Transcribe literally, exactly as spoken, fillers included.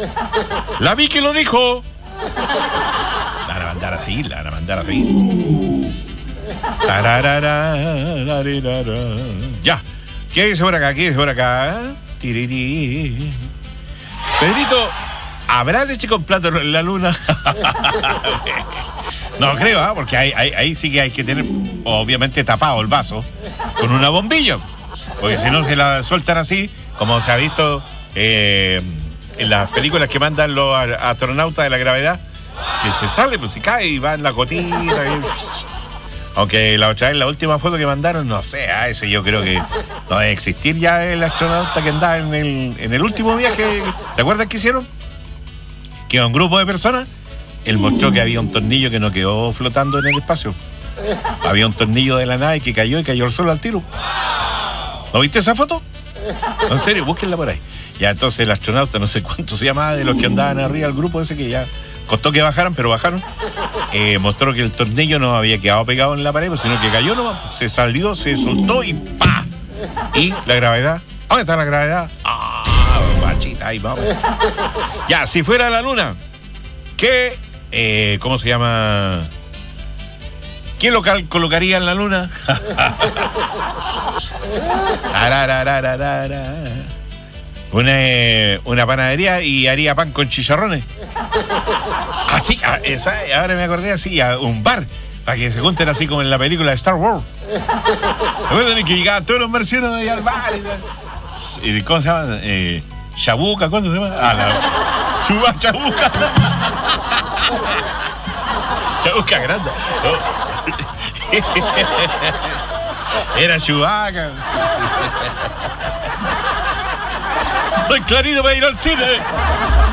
La vi que lo dijo. La van a mandar a seguir, la van a mandar a seguir. Tararararararara. Ya. ¿Qué dice por acá? ¿Qué dice por acá? Tirirí. Pedrito, ¿habrá leche con plato en la luna? No creo, ¿eh? Porque ahí, ahí, ahí sí que hay que tener, obviamente, tapado el vaso con una bombilla. Porque si no se la sueltan así, como se ha visto eh, en las películas que mandan los astronautas de la gravedad, que se sale, pues si cae y va en la gotita. Y... Aunque la otra vez, la última foto que mandaron, no sé, a ese yo creo que no debe existir ya el astronauta que andaba en el, en el último viaje. ¿Te acuerdas que hicieron? Que era un grupo de personas. Él mostró que había un tornillo que no quedó flotando en el espacio. Había un tornillo de la nave que cayó y cayó al suelo al tiro. ¿No viste esa foto? En serio, búsquenla por ahí. Ya entonces el astronauta, no sé cuánto se llamaba, de los que andaban arriba, el grupo ese que ya costó que bajaran, pero bajaron. Eh, mostró que el tornillo no había quedado pegado en la pared, sino que cayó nomás, se salió, se soltó y ¡pa! Y la gravedad. ¿Dónde está la gravedad? ¡Ah! Machita, ahí vamos. Ya, si fuera la luna, ¿qué? Eh, ¿Cómo se llama? ¿Qué local colocaría en la luna? Una, eh, una panadería y haría pan con chicharrones. Así, ah, esa, ahora me acordé así, a un bar, para que se junten así como en la película de Star Wars. Recuerden que llegaban todos los marcianos ahí al bar. Y, ¿cómo se llama? Eh, Chabuca, ¿cuánto se llama? Ah, la Chuba Chabuca. Chabuca grande. Oh. Era Chubaca. Estoy clarito para ir al cine.